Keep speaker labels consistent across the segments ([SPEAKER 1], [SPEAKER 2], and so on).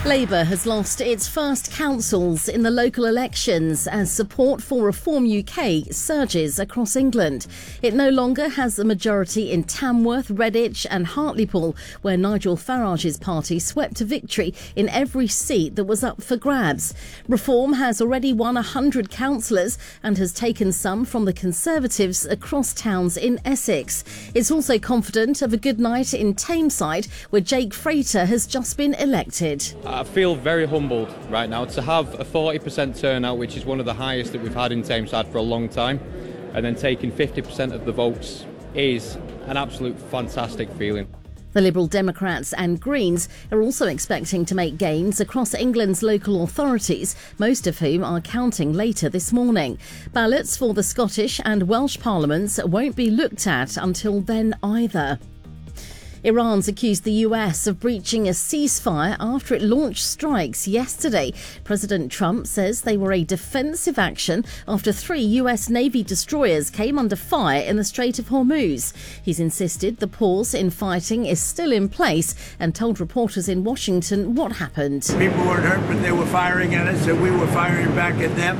[SPEAKER 1] Labour has lost its first councils in the local elections as support for Reform UK surges across England. It no longer has a majority in Tamworth, Redditch and Hartlepool, where Nigel Farage's party swept to victory in every seat that was up for grabs. Reform has already won 100 councillors and has taken some from the Conservatives across towns in Essex. It's also confident of a good night in Tameside, where Jake Frater has just been elected.
[SPEAKER 2] I feel very humbled right now to have a 40% turnout, which is one of the highest that we've had in Tameside for a long time, and then taking 50% of the votes is an absolute fantastic feeling.
[SPEAKER 1] The Liberal Democrats and Greens are also expecting to make gains across England's local authorities, most of whom are counting later this morning. Ballots for the Scottish and Welsh parliaments won't be looked at until then either. Iran's accused the US of breaching a ceasefire after it launched strikes yesterday. President Trump says they were a defensive action after 3 US Navy destroyers came under fire in the Strait of Hormuz. He's insisted the pause in fighting is still in place and told reporters in Washington what happened.
[SPEAKER 3] People weren't hurt, but they were firing at us, and we were firing back at them.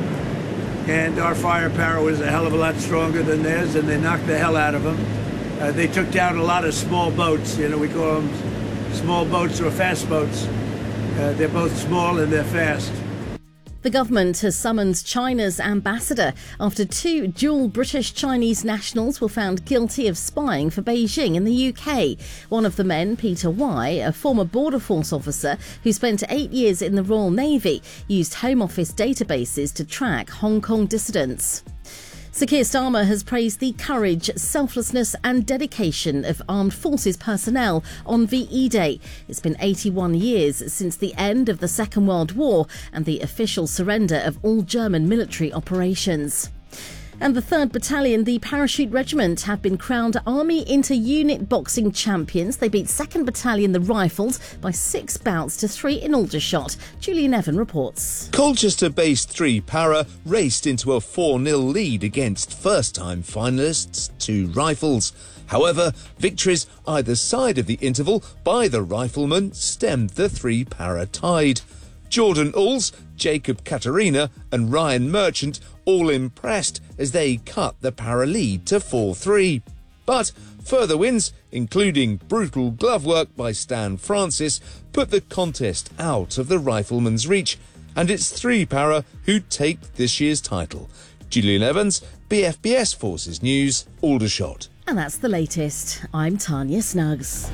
[SPEAKER 3] And our firepower was a hell of a lot stronger than theirs, and they knocked the hell out of them. They took down a lot of small boats. We call them small boats or fast boats. They're both small and they're fast.
[SPEAKER 1] The government has summoned China's ambassador after 2 dual British-Chinese nationals were found guilty of spying for Beijing in the UK. One of the men, Peter Y, a former Border Force officer who spent 8 years in the Royal Navy, used Home Office databases to track Hong Kong dissidents. Sir Keir Starmer has praised the courage, selflessness and dedication of armed forces personnel on VE Day. It's been 81 years since the end of the Second World War and the official surrender of all German military operations. And the 3rd Battalion, the Parachute Regiment, have been crowned Army Inter-Unit Boxing Champions. They beat 2nd Battalion, the Rifles, by 6 bouts to 3 in Aldershot. Julian Evan reports.
[SPEAKER 4] Colchester-based 3 Para raced into a 4-0 lead against first-time finalists 2 Rifles. However, victories either side of the interval by the Riflemen stemmed the 3 Para tide. Jordan Alls, Jacob Katarina and Ryan Merchant all impressed as they cut the Para lead to 4-3. But further wins, including brutal glove work by Stan Francis, put the contest out of the Riflemen's reach, and it's 3 Para who take this year's title. Julian Evans, BFBS Forces News, Aldershot.
[SPEAKER 1] And that's the latest. I'm Tanya Snuggs.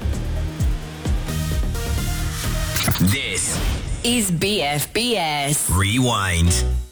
[SPEAKER 5] This is BFBS Rewind.